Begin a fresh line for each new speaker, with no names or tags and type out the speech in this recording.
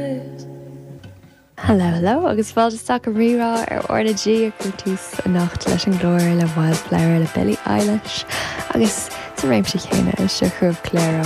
Hello, agus bhil isteach go rirá ar ornadí a chu tús a nacht leis an glóir le Wildflower le Billie Eilish agus sa réimse chéine se chumh cléir